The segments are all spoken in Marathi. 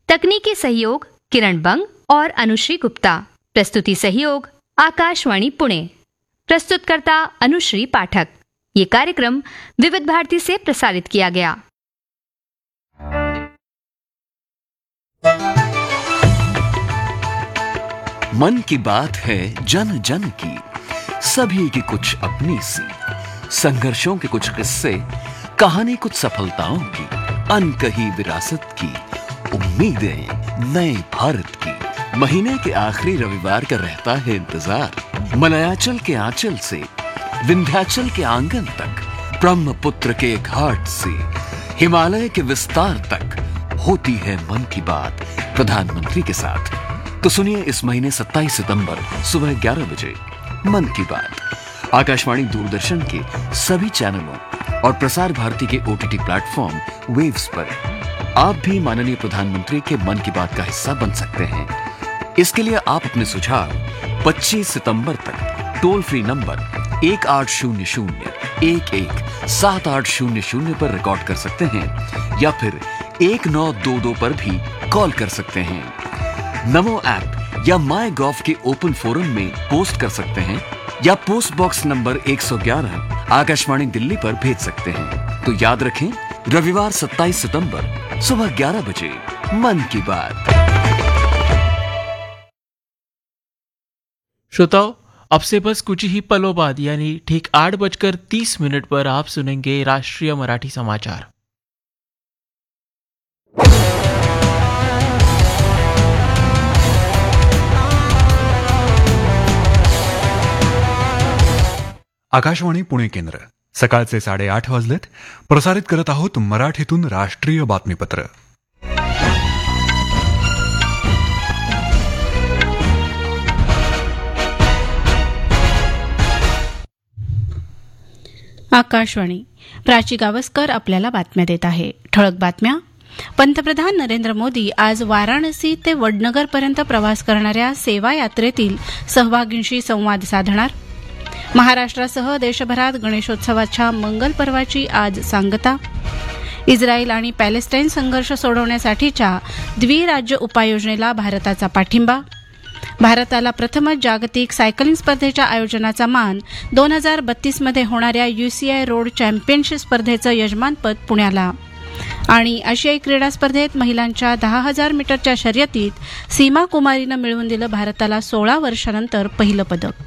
तकनीकी सहयोग किरण बंग और अनुश्री गुप्ता। प्रस्तुति सहयोग आकाशवाणी पुणे। प्रस्तुतकर्ता अनुश्री पाठक। ये कार्यक्रम विविध भारती से प्रसारित किया गया। मन की बात है जन जन की, सभी की कुछ अपनी सी, संघर्षों के कुछ किस्से, कहानी कुछ सफलताओं की, अनकही विरासत की, उम्मीदें नए भारत की। महीने के आखिरी रविवार का रहता है इंतजार। मलयाचल के आंचल से विंध्याचल के आंगन तक, ब्रह्मपुत्र के घाट से हिमालय के विस्तार तक होती है मन की बात प्रधानमंत्री के साथ। तो सुनिए इस महीने 27 सितंबर सुबह 11 बजे मन की बात आकाशवाणी दूरदर्शन के सभी चैनलों और प्रसार भारती के OTT प्लेटफॉर्म वेव्स पर। आप भी माननीय प्रधानमंत्री के मन की बात का हिस्सा बन सकते हैं। इसके लिए आप अपने सुझाव 25 सितंबर तक टोल फ्री नंबर 1800-11-7800 पर रिकॉर्ड कर सकते हैं या फिर 1922 पर भी कॉल कर सकते हैं। नमो ऐप या माई गॉव के ओपन फोरम में पोस्ट कर सकते हैं या post box number 111 Akashvani Delhi पर भेज सकते हैं। तो याद रखें, रविवार 27 सितंबर सुबह 11 बजे मन की बात। श्रोताओ, अब से बस कुछ ही पलों बाद यानी ठीक 8:30 पर आप सुनेंगे राष्ट्रीय मराठी समाचार। आकाशवाणी पुणे केंद्र सकाळचे 8:30 वाजलेत. प्रसारित करत आहोत मराठीतून राष्ट्रीय बातमीपत्र. आकाशवाणी. प्राची गावस्कर आपल्याला बातम्या देत आहे. ठळक बातम्या. पंतप्रधान नरेंद्र मोदी आज वाराणसी ते वडनगरपर्यंत प्रवास करणाऱ्या सेवा यात्रेतील सहभागींशी संवाद साधणार. महाराष्ट्रासह देशभरात गणेशोत्सवाच्या मंगल पर्वाची आज सांगता. इस्रायल आणि पॅलेस्टाईन संघर्ष सोडवण्यासाठीच्या द्विराज्य उपाययोजनेला भारताचा पाठिंबा. भारताला प्रथमच जागतिक सायकलिंग स्पर्धेच्या आयोजनाचा मान. 2032 मध्ये होणाऱ्या UCI रोड चॅम्पियनशिप स्पर्धेचं यजमानपद पुण्याला. आणि आशियाई क्रीडा स्पर्धेत महिलांच्या 10,000 मीटरच्या शर्यतीत सीमा कुमारीनं मिळवून दिलं भारताला 16 वर्षांनंतर पहिलं पदक.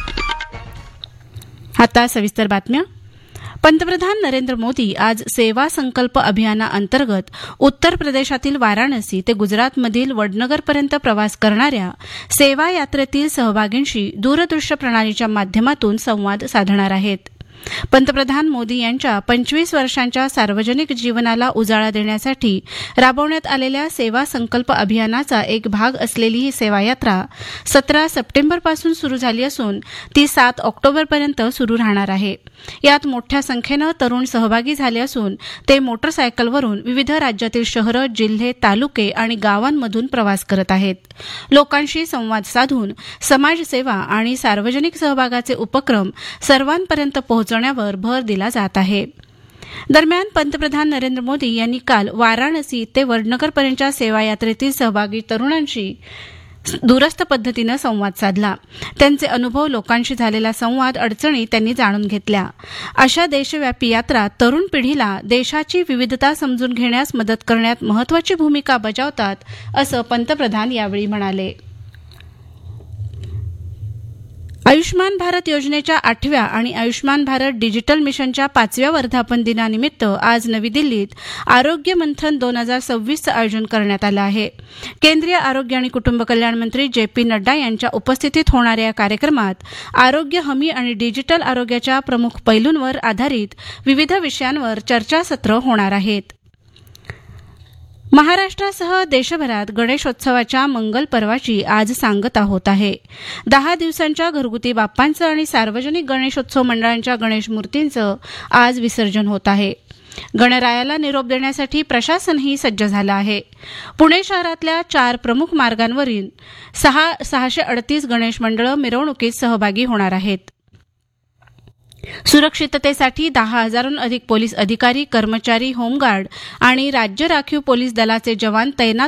आता सविस्तर बातम्या. पंतप्रधान नरेंद्र मोदी आज सेवा संकल्प अभियानाअंतर्गत उत्तर प्रदेशातील वाराणसी ते गुजरातमधील वडनगरपर्यंत प्रवास करणाऱ्या सेवा यात्रेतील सहभागींशी दूरदृश्य प्रणालीच्या माध्यमातून संवाद साधणार आहेत. पंतप्रधान मोदी यांच्या 25 वर्षांच्या सार्वजनिक जीवनाला उजाळा देण्यासाठी राबवण्यात आलेल्या सेवा संकल्प अभियानाचा एक भाग असलेली ही सेवा यात्रा 17 सप्टेंबरपासून सुरू झाली असून ती 7 ऑक्टोबरपर्यंत सुरू राहणार आहे. यात मोठ्या संख्येनं तरुण सहभागी झाले असून ते मोटरसायकलवरून विविध राज्यातील शहरं, जिल्हे, तालुके आणि गावांमधून प्रवास करत आहेत. लोकांशी संवाद साधून समाजसेवा आणि सार्वजनिक सहभागाचे उपक्रम सर्वांपर्यंत पोहोचवण्यावर भर दिला जात आहे. दरम्यान पंतप्रधान नरेंद्र मोदी यांनी काल वाराणसी ते वडनगरपर्यंतच्या सेवा यात्रेतील सहभागी तरुणांशी दूरस्थ पद्धतीनं संवाद साधला. त्यांचे अनुभव, लोकांशी झालेला संवाद, अडचणी त्यांनी जाणून घेतल्या. अशा देशव्यापी यात्रा तरुण पिढीला देशाची विविधता समजून घेण्यास मदत करण्यात महत्त्वाची भूमिका बजावतात, असं पंतप्रधान यावेळी म्हणाले. आयुष्मान भारत योजनेच्या 8व्या आणि आयुष्मान भारत डिजिटल मिशनच्या 5व्या वर्धापन दिनानिमित्त आज नवी दिल्लीत आरोग्य मंथन 2026चं आयोजन करण्यात आलं आहे. केंद्रीय आरोग्य आणि कुटुंब कल्याण मंत्री JP नड्डा यांच्या उपस्थितीत होणाऱ्या या कार्यक्रमात आरोग्य हमी आणि डिजिटल आरोग्याच्या प्रमुख पैलूंवर आधारित विविध विषयांवर चर्चासत्र होणार आहेत. महाराष्ट्रासह देशभरात गणेशोत्सवाच्या मंगल पर्वाची आज सांगता होत आहे. 10 दिवसांच्या घरगुती बाप्पांचं आणि सार्वजनिक गणेशोत्सव मंडळांच्या गणेश मूर्तींचं आज विसर्जन होत आहे. गणरायाला निरोप देण्यासाठी प्रशासनही सज्ज झालं आहे. पुणे शहरातल्या 4 प्रमुख मार्गांवरील 638 गणेश मंडळं मिरवणुकीत सहभागी होणार आहेत. सुरक्षिततेसाठी 10,000हून अधिक पोलीस अधिकारी, कर्मचारी, होमगार्ड आणि राज्य राखीव पोलीस दलाचे जवान तैनात